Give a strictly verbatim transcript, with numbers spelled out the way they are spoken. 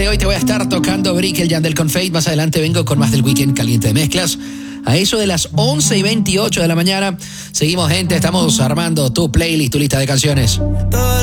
Hoy te voy a estar tocando Brick, el Yandel con Fate. Más adelante vengo con más del Weekend Caliente de Mezclas. A eso de las once y veintiocho de la mañana. Seguimos, gente. Estamos armando tu playlist, tu lista de canciones.